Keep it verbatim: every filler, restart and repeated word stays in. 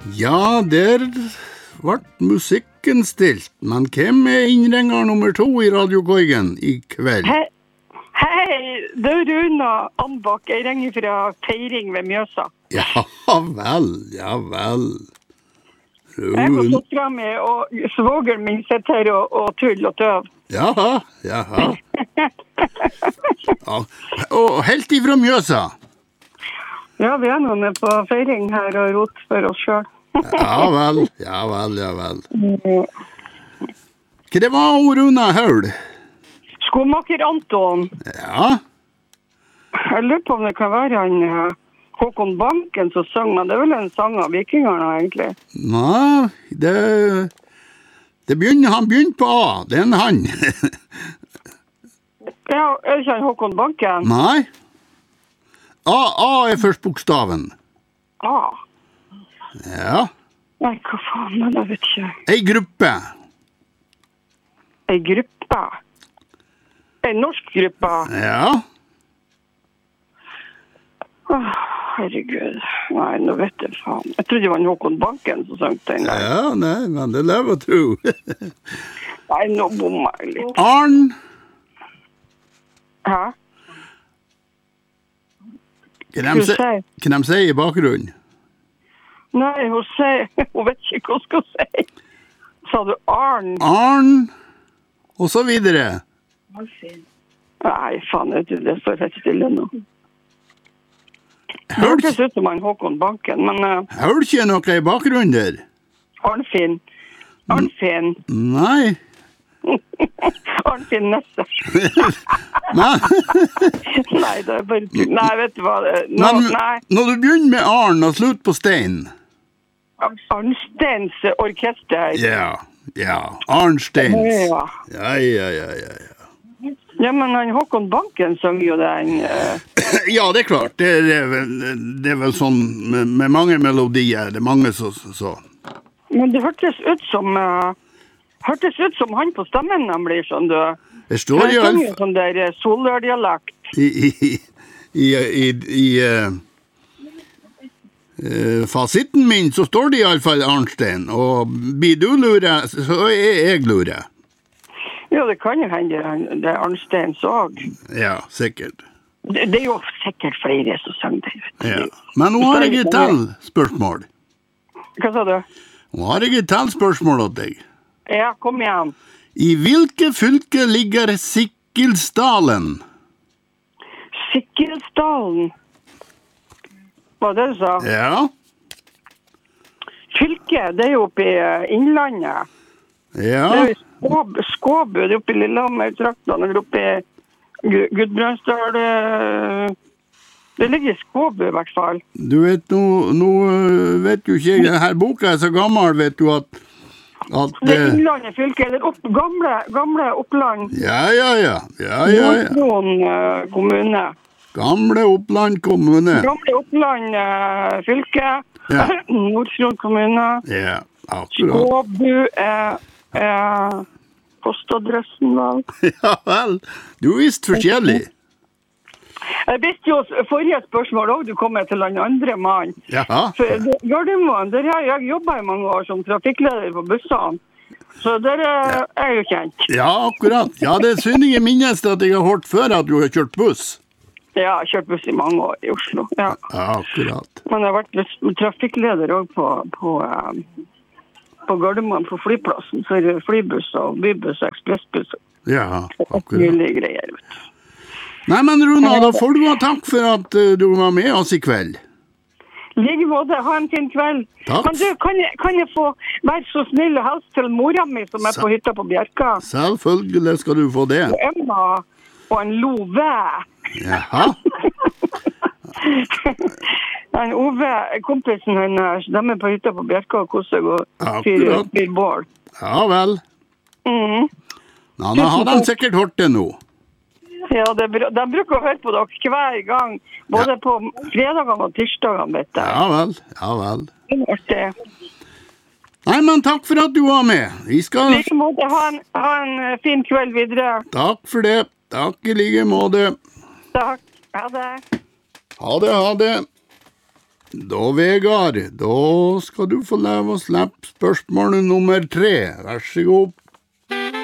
Ja, der ble musikken stilt, men hvem er innringer nummer to i radiokorgen i kveld? Hei, hei, det er Runa Anbak, jeg ringer fra Feiring ved Mjøsa. Ja vel, ja vel. Jeg har stått frem med, og svogeren min sitter her og, og tull og tøv. Jaha, jaha. Ja, og helt ifra Mjøsa? Ja, vi er nå nede på Feiring her og rot for oss selv. Ja vel, ja vel, ja vel. Hva det var Runa Haul? Skomaker Anton. Ja. Jeg lurer på om det kan være han uh, Håkon Banken som sang, men det er vel en sang av vikingerne egentlig. Nei, det, det begynner, han begynner på A, det er en han. Ja, er ikke han Håkon Banken? Nei. A, A er først bokstaven. A. Ja. Nei, hva faen, men jeg vet ikke. Ei gruppe. Ei gruppe? Ei norsk gruppe? Ja. Åh, herregud. Nei, nå vet jeg faen. Jeg trodde det var en Håkon Banken som sang den der. Ja, nei, men det lever å tro. Nei, nå bommer jeg litt. Arn. Hæ? Hva de, se, hva de sier i bakgrunnen? Nei, hun sier, hun vet ikke hva hun skal si. Sa du Arn? Arn, og så videre. Nei, faen, vet du, det står helt stille nå. Det Hør, hørtes ut som han Håkon Banken, men... Uh, hør ikke noe i bakgrunnen der? Arnfinn. Arnfinn. Nei. Arnfinn Nesse. Nei. Nei, det er bare... Nei, vet du hva? Nå, Men nei. når du begynner med Arn og slutt på Stein. Arnsteins orkester. Ja, ja. Arnsteins. Ja. Ja, ja, ja, ja. ja. Ja, men han Håkon Banken sang jo den... Uh... Ja, det er klart. Det er vel, det er vel sånn med, med mange melodier. Det er mange så... så. Men det hørtes ut som... Uh... Hørtes ut som han på stemmen han blir sånn, du. Det står Han i sang alle jo sånn der uh, solørdialekt. I, i, i, i, i uh, uh, fasitten min så står det i alle fall Arnstein, og blir du lurer, så er jeg lurer. Ja, det kan jo hende det er Arnstein så. Ja, sikkert. Det, det er jo sikkert flere som sang det. Ja. Men nå har jeg et til spørsmål. Hva sa du? Nå har jeg et til spørsmål til deg. Ja, kom igjen. I hvilke fylke ligger Sikkelsdalen? Sikkelsdalen? Hva er det du sa? Ja. Fylke, det er jo oppe i Innlandet. Ja. Det er jo Skåb, Skåbu, det er oppe i Lillehammer-traktene, eller oppe i Gudbrandsdal. Det ligger i Skåbu i hvert fall. Du vet, nå, nå vet jo ikke jeg, denne boka er så gammel, vet du, at... at det er Innlandet fylke, eller opp, gamle, gamle Oppland. Ja, ja, ja. ja, ja, ja. Nordfjorden uh, kommune. Gamle Oppland kommune. Gamle Oppland uh, fylke. Ja. Nordfjorden kommune. Ja, akkurat. Skåbu er... Uh, postadressen vel. Ja vel, du visste forskjellig. Jeg visste jo forrige spørsmål også, du kommer til en andre mann. Jaha. For Gardermoen, der har jeg jobbet i mange år som trafikkleder på bussene. Så der er jeg jo kjent. Ja, akkurat. Ja, det er synd jeg minnes at jeg har hørt før at du har kjørt buss. Ja, jeg har kjørt buss i mange år i Oslo. Ja, ja akkurat. Men jeg har vært trafikkleder også på... på um, på Gardermoen på flyplassen for flybuss og bybuss og ekspressbuss. Ja, akkurat. Mulige greier, vet du. Nei, men Runa, da får du ha takk for at uh, du var med oss i kveld. Like måte, ha en fin kveld. Takk. Men du, kan jeg, kan jeg få være så snill og helst til mora mi som er Se- på hytta på Bjerka? Selvfølgelig skal du få det. Og Emma og en Love. Jaha. En Ove, kompisen hennes, de er på hytta på Bjerka og koser og fyrer Akkurat. fyrer bål. Ja vel. Mhm. Nå, nå har de sikkert hørt det nå. Ja, det, er bra. De bruker å høre på dere hver gang, både på fredagene og tirsdagene, vet du. Ja vel, ja vel. Det er artig. Nei, men takk for at du var med. Vi skal... Like måte, ha en, ha en eh, fin kveld videre. Takk for det. Takk i like måte. Takk. Ha det. Ha det, ha det. Da, Vegard, da skal du få leve å slippe spørsmålet nummer tre. Vær så god.